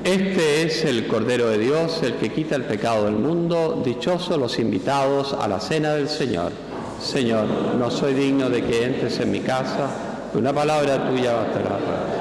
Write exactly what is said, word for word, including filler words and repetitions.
Este es el Cordero de Dios, el que quita el pecado del mundo. Dichosos los invitados a la cena del Señor. Señor, no soy digno de que entres en mi casa, una palabra tuya bastará.